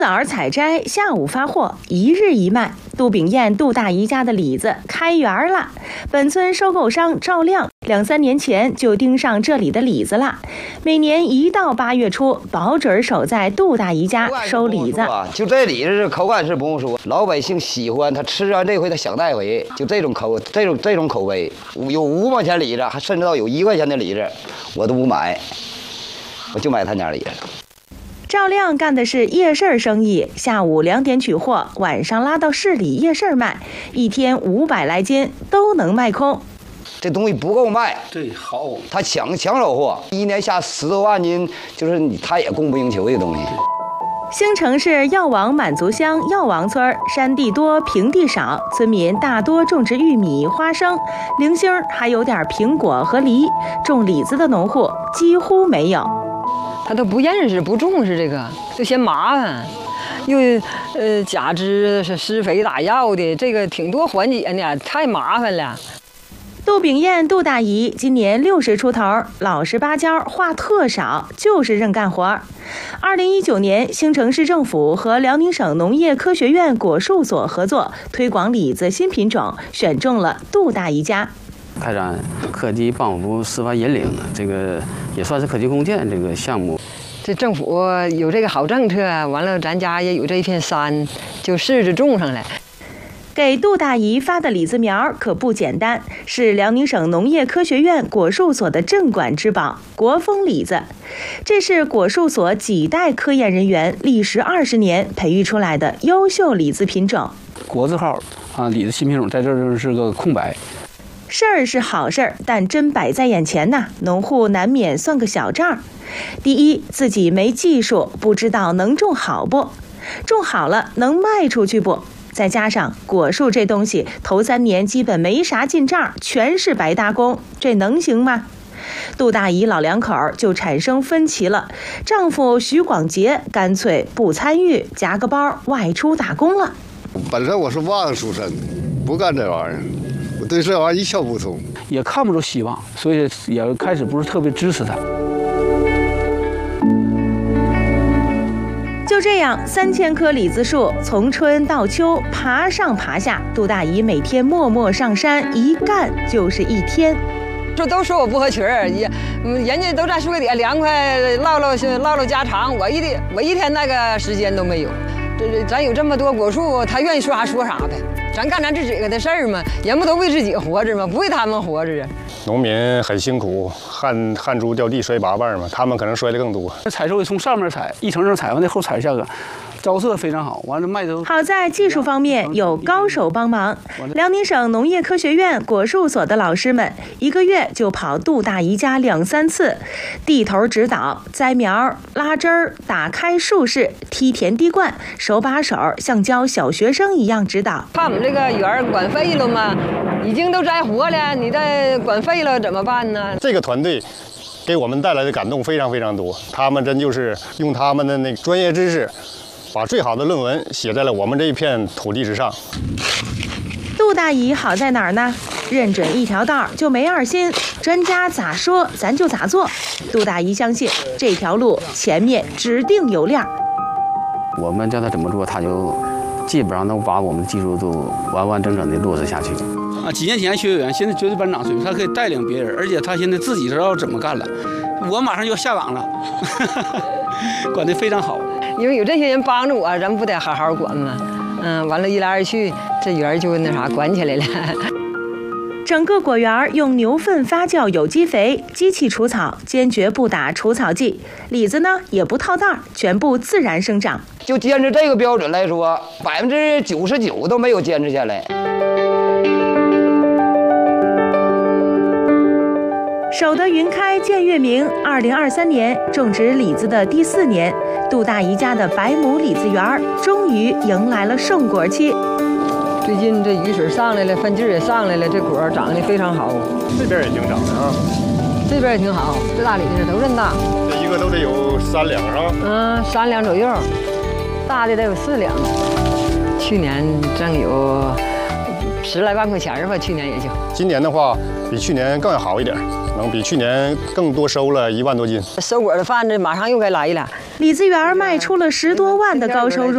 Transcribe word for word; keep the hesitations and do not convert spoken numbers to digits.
早儿采摘，下午发货，一日一卖。杜炳燕、杜大姨家的李子开园了。本村收购商赵亮两三年前就盯上这里的李子了，每年一到八月初，保准守在杜大姨家收李子。 就这李子口感是不用说，老百姓喜欢，他吃完这回他想带回，就这种口这种这种口味，有五毛钱李子，还甚至到有一块钱的李子，我都不买，我就买他家李子。 赵亮干的是夜市生意，下午两点取货，晚上拉到市里夜市卖，一天五百来斤都能卖空。 这东西不够卖， 对，好， 他抢抢手货，一年下十多万斤，就是你他也供不应求的东西。 兴城市药王满族乡药王村，山地多，平地少，村民大多种植玉米、花生、零星，还有点苹果和梨，种李子的农户几乎没有。 他都不认识，不重视这个，就嫌麻烦，又呃假肢是施肥打药的，这个挺多环节呢，太麻烦了。 杜炳燕、杜大姨今年六十出头，老实巴交，话特少，就是认干活。二零一九年，兴城市政府和辽宁省农业科学院果树所合作，推广李子新品种，选中了杜大姨家。 开展科技帮扶示范引领，这个也算是科技共建这个项目。 这政府有这个好政策，完了咱家也有这一片山，就试着种上来。 给杜大姨发的李子苗可不简单，是辽宁省农业科学院果树所的镇馆之宝——国风李子。这是果树所几代科研人员历时二十年培育出来的优秀李子品种。 国字号啊，李子新品种在这儿就是个空白。 事儿是好事儿，但真摆在眼前呐，农户难免算个小账。第一，自己没技术，不知道能种好不，种好了能卖出去不。再加上果树这东西头三年基本没啥进账，全是白搭工，这能行吗？杜大姨老两口就产生分歧了，丈夫徐广杰干脆不参与，夹个包外出打工了。 本身我是挖子出身，不干这玩意儿，我对这玩意儿一窍不通， 也看不着希望，所以也开始不是特别支持他。 就这样，三千棵李子树从春到秋爬上爬下，杜大姨每天默默上山，一干就是一天。 说都说我不合群儿，也，人家都在树底下凉快唠唠唠唠家常，我一我一天那个时间都没有。这这咱有这么多果树，他愿意说啥说啥呗，咱干咱自己的事儿嘛，人不都为自己活着吗？不为他们活着。 农民很辛苦，汗汗珠掉地摔八瓣嘛，他们可能摔得更多。 采收从上面采，一层层采完那后采下个，招色非常好。完了卖都好在技术方面有高手帮忙。辽宁省农业科学院果树所的老师们一个月就跑杜大姨家两三次，地头指导、栽苗、拉枝儿、打开树势、梯田滴灌，手把手像教小学生一样指导。 看我们这个园管废了吗？已经都栽活了，你再管废了怎么办呢？ 这个团队给我们带来的感动非常非常多，他们真就是用他们的那个专业知识，把最好的论文写在了我们这一片土地之上。 杜大姨好在哪儿呢？认准一条道就没二心，专家咋说咱就咋做。杜大姨相信这条路前面指定有亮。 我们叫他怎么做，他就基本上能把我们的技术都完完整整的落实下去。啊，几年前学员，现在绝对班长水平，他可以带领别人，而且他现在自己知道怎么干了。我马上就要下岗了，管得非常好。 因为有这些人帮着我，咱不得好好管吗？嗯，完了，一来二去，这园就那啥管起来了。 整个果园用牛粪发酵有机肥，机器除草，坚决不打除草剂。李子呢也不套袋，全部自然生长。 就坚持这个标准来说，百分之九十九都没有坚持下来。 守得云开见月明。二零二三年种植李子的第四年，杜大姨家的百亩李子园终于迎来了盛果期。 最近这雨水上来了，粪劲儿也上来了，这果长得非常好。 这边也挺长的啊， 这边也挺好，这大李子都这么大， 这一个都得有三两是吧？ 嗯，三两左右，大的得有四两。去年挣有十来万块钱吧，去年也就。 今年的话，比去年更要好一点，能比去年更多收了一万多斤。 收果的贩子马上又该来了。 李子园卖出了十多万的高收入。